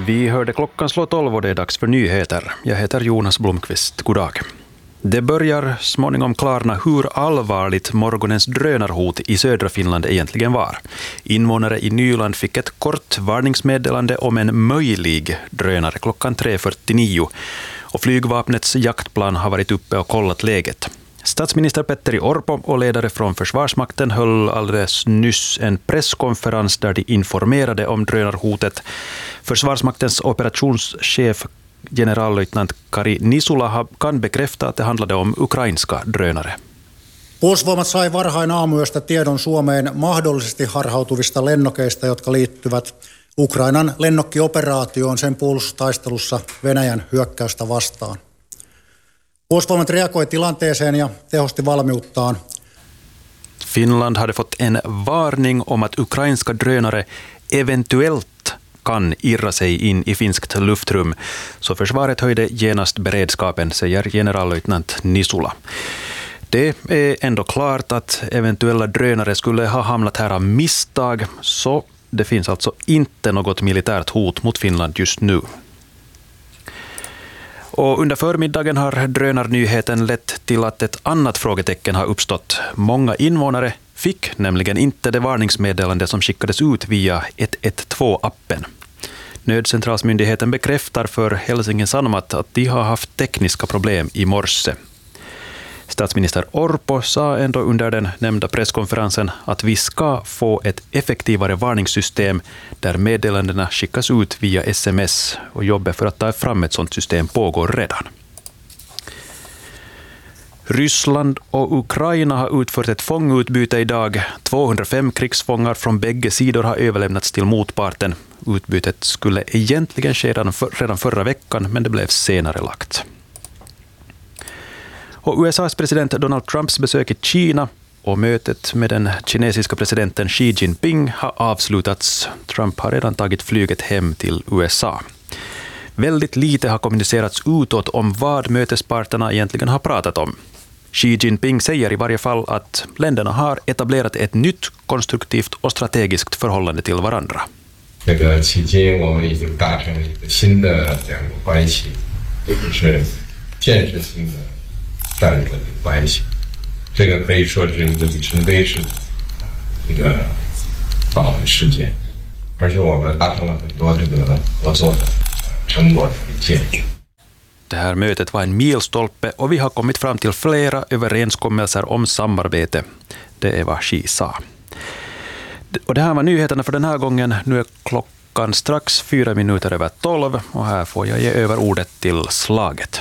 Vi hörde klockan slå 12 och det är dags för nyheter. Jag heter Jonas Blomqvist. God dag. Det börjar småningom klarna hur allvarligt morgonens drönarhot i södra Finland egentligen var. Invånare i Nyland fick ett kort varningsmeddelande om en möjlig drönare klockan 3.49 och flygvapnets jaktplan har varit uppe och kollat läget. Statsminister Petteri Orpo och ledare från Försvarsmakten höll alldeles nyss en presskonferens där de informerade om drönarhotet. Försvarsmaktens operationschef generallöjtnant Kari Nisula kan bekräfta att det handlade om ukrainska drönare. Puolustusvoimat sai varhain aamuyöstä tiedon Suomeen mahdollisesti harhautuvista lennokeista, jotka liittyvät Ukrainan lennokkioperaatioon sen puolustustaistelussa Venäjän hyökkäystä vastaan. Puolustusvoimat reagoi tilanteeseen ja tehosti valmiuttaan. Finland hade fått en varning om att ukrainska drönare eventuellt kan irra sig in i finskt luftrum, så försvaret höjde genast beredskapen, säger generallöjtnant Nisula. Det är ändå klart att eventuella drönare skulle ha hamnat här av misstag, så det finns alltså inte något militärt hot mot Finland just nu. Och under förmiddagen har drönarnyheten lett till att ett annat frågetecken har uppstått. Många invånare fick nämligen inte det varningsmeddelande som skickades ut via 112-appen. Nödcentralsmyndigheten bekräftar för Helsingin Sanomat att de har haft tekniska problem i morse. Statsminister Orpo sa ändå under den nämnda presskonferensen att vi ska få ett effektivare varningssystem där meddelandena skickas ut via sms, och jobbet för att ta fram ett sådant system pågår redan. Ryssland och Ukraina har utfört ett fångutbyte idag. 205 krigsfångar från bägge sidor har överlämnats till motparten. Utbytet skulle egentligen ske redan förra veckan, men det blev senare lagt. Och USAs president Donald Trumps besök i Kina och mötet med den kinesiska presidenten Xi Jinping har avslutats. Trump har redan tagit flyget hem till USA. Väldigt lite har kommunicerats utåt om vad mötesparterna egentligen har pratat om. Xi Jinping säger i varje fall att länderna har etablerat ett nytt, konstruktivt och strategiskt förhållande till varandra. 迄今我们已经达成一个新的两国关系，是建设性的战略的关系，这个可以说是一个里程碑式的一个访问事件，而且我们达成了很多这个合作的成果的建议。 Det här mötet var en milstolpe och vi har kommit fram till flera överenskommelser om samarbete. Det är vad Xi sa. Och det här var nyheterna för den här gången. Nu är klockan strax 4 minuter över 12 och här får jag ge över ordet till slaget.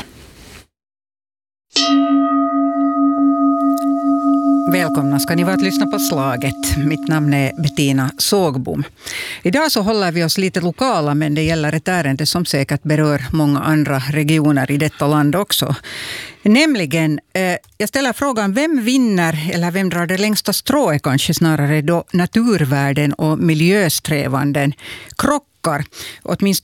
Välkomna ska ni vara att lyssna på Slaget. Mitt namn är Bettina Sågbom. Idag så håller vi oss lite lokala, men det gäller ett ärende som säkert berör många andra regioner i detta land också. Nämligen, jag ställer frågan, vem vinner eller vem drar det längsta strået kanske snarare då naturvärden och miljösträvanden krockar? Åtminstone